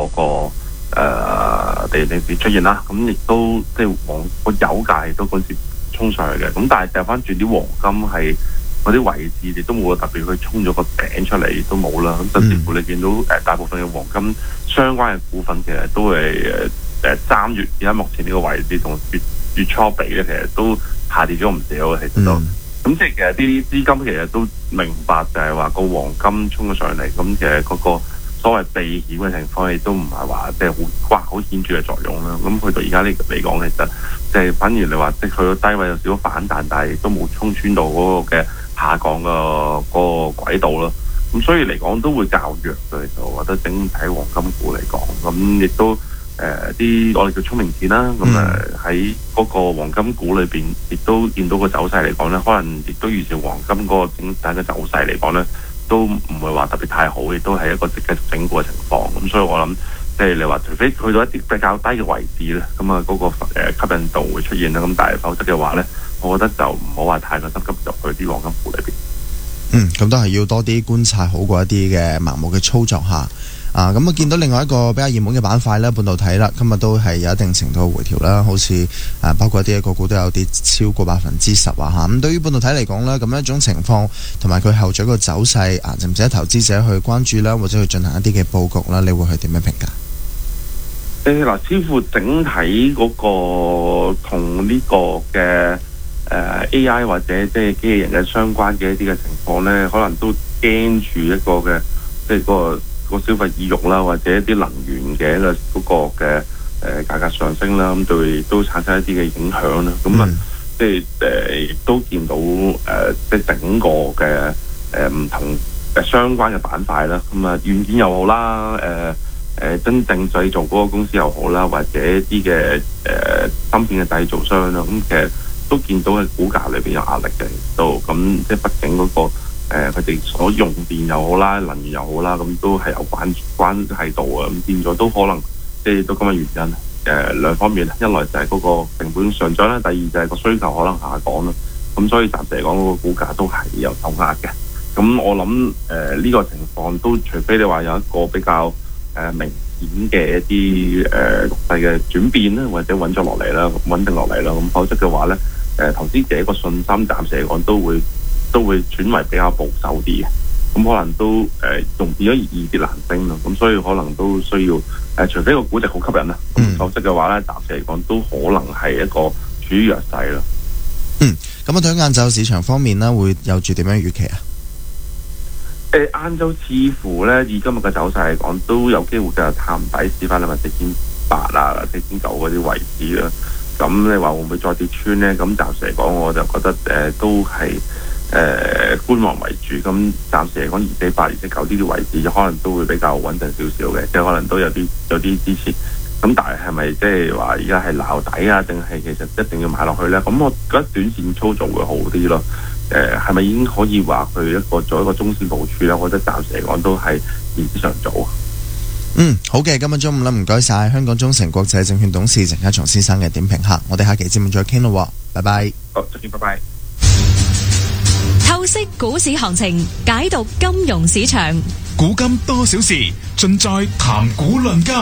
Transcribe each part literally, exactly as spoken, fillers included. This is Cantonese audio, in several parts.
個誒地地市出現啦。咁亦都即係黃個油價亦都嗰時衝上去嘅。咁但係掉翻轉啲黃金係嗰啲位置，亦都冇特別去衝咗個頂出嚟，都冇啦。咁甚至乎你見到誒、呃、大部分嘅黃金相關嘅股份，其實都係誒誒三月而家目前呢個位置同月月初比咧，其實都下跌咗唔少嘅，其實都。嗯咁即係其實啲資金其實都明白，就係話個黃金衝咗上嚟，咁其實嗰個所謂避險嘅情況，亦都唔係話即係好關好顯著嘅作用啦。咁去到而家呢嚟講，其實即係反而你話即係去到低位有少少反彈，但係亦都冇衝穿到嗰個嘅下降嘅嗰個軌道咯。咁所以嚟講都會較弱嘅，其實我覺得整體黃金股嚟講，咁亦都。誒啲、呃、我哋叫聰明錢啦，咁誒喺嗰個黃金股裏邊，亦都見到個走勢嚟講咧，可能亦都預兆黃金嗰個整體嘅走勢嚟講咧，都唔會話特別太好，亦都係一個繼續整固嘅情況。咁所以我諗，即係你話，除非去到一啲比較低嘅位置咧，咁啊嗰個吸引度會出現啦。咁但係否則嘅話咧，我覺得就唔好話太過心急入去啲黃金股裏邊。 嗯，咁都係要多啲觀察，好過一啲嘅盲目嘅操作下。啊，咁啊見到另外一個比較熱門嘅板塊咧，半導體啦，今日都係有一定程度嘅回調啦，好似誒、啊、包括一啲個股都有跌超過百分之十啊嚇。咁對於半導體嚟講咧，咁樣一種情況同埋佢後續個走勢啊，值唔值得投資者去關注啦，或者去進行一啲嘅佈局啦？你會去點樣評價？誒嗱、呃，似乎整體嗰個同呢個嘅誒、呃、A I 或者即係機器人嘅相關嘅一啲嘅情況咧，可能都驚住一個嘅即係個。個消費意欲啦，或者一啲能源嘅一個嗰個嘅誒價格上升啦，咁對都產生一啲嘅影響啦。咁啊、嗯，即係誒都見到誒、呃，即係整個嘅誒唔同誒相關嘅板塊啦。咁啊，軟件又好啦，誒、呃、誒、呃、真正製造嗰個公司又好啦，或者一啲嘅誒芯片嘅製造商啦，咁其實都見到嘅股價裏邊有壓力嘅，都咁即係畢竟嗰、那個。誒佢哋所用電又好啦，能源又好啦，咁都係有關關係度啊，咁變咗都可能即係都咁嘅原因。誒、呃、兩方面，一來就係嗰個成本上漲啦，第二就係個需求可能下降啦。咁所以暫時嚟講，嗰個股價都係有受壓嘅。咁我諗誒呢個情況都除非你話有一個比較誒、呃、明顯嘅一啲誒局勢嘅轉變啦，或者穩咗落嚟啦，穩定落嚟啦，咁否則嘅話咧，誒、呃、投資者個信心暫時嚟講都會。都會轉為比較保守啲嘅，咁可能都誒仲變咗易跌難升咯，咁所以可能都需要誒、呃，除非個估值好吸引啦，咁否則嘅話咧，暫時嚟講都可能係一個處於弱勢咯。嗯，咁啊，對於晏晝市場方面咧，會有住點樣預期啊？ 誒、呃，晏晝似乎咧，以今日嘅走勢嚟講，都有機會繼續探底試翻你話四千八啊、四千九嗰啲位置啦。咁你話會唔會再跌穿咧？咁暫時嚟講，我就覺得誒、呃、都係。誒、呃、觀望為主，咁暫時嚟講，二四八、二四九呢啲位置，可能都會比較穩陣少少嘅，即係可能都有啲有啲支持。咁但係係咪即係話而家係撈底啊？定係其實一定要買落去咧？咁我覺得短線操作會好啲咯。誒係咪已經可以話佢一個做一個中線部署咧？我覺得暫時嚟講都係言之尚早。 嗯，好嘅，今日中午啦，唔該晒香港中誠國際證券董事鄭家松先生嘅點評客，我哋下期節目再傾咯，拜拜。 好，再見，拜拜。 透析股市行情，解讀金融市場， 古今多少事，盡在談股論金。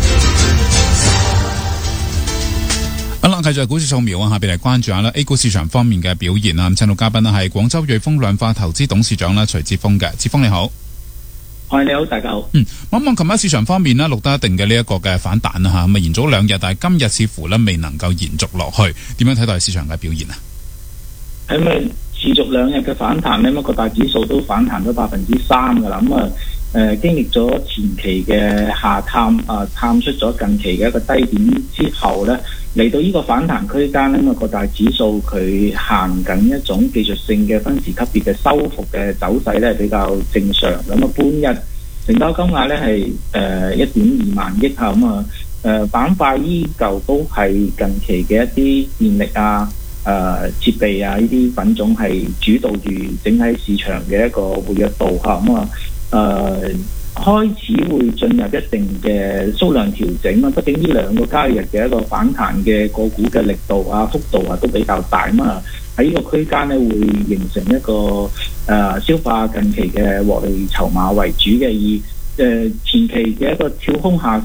好啦，繼續股市掃描啊，下邊嚟關注下啦 A 股市場方面嘅表現啊。咁請到嘉賓呢係廣州瑞豐量化投資董事長啦徐志峰嘅，志峰你好。 係你好，大家好。 嗯，望望琴晚市場方面呢錄得一定嘅呢一個嘅反彈啦吓，咁啊延續兩日，但係今日似乎呢未能夠延續落去，點樣睇待市場嘅表現啊？ 係咪？持續兩日嘅反彈呢，咁個大指數都反彈咗百分之三噶啦。咁啊，誒經歷咗前期嘅下探啊，探出咗近期嘅一個低點之後咧，嚟到呢個反彈區間咧，咁、那個大指數佢行緊一種技術性嘅分時級別嘅收復嘅走勢咧，比較正常。咁啊，半日成交金額咧係誒一點二萬億啊。咁啊，誒板塊依舊都係近期嘅一啲電力啊。誒、呃、設備啊，呢啲品種係主導住整體市場嘅一個活躍度嚇，咁啊誒開始會進入一定嘅數量調整啦。畢竟呢兩個交易日嘅一個反彈嘅個股嘅力度啊、幅度啊都比較大，咁啊喺呢個區間咧會形成一個誒、呃、消化近期嘅獲利籌碼為主嘅，以誒、呃、前期嘅一個跳空下